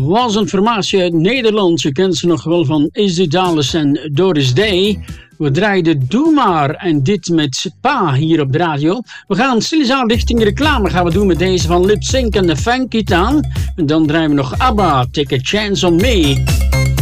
was een formatie uit Nederland. Je kent ze nog wel van Izzy Dallas en Doris Day. We draaiden Doe Maar en dit met Pa hier op de radio. We gaan stilizaan richting reclame. Gaan we doen met deze van Lip Sync en de Funky Town. En dan draaien we nog ABBA, Take a Chance on Me.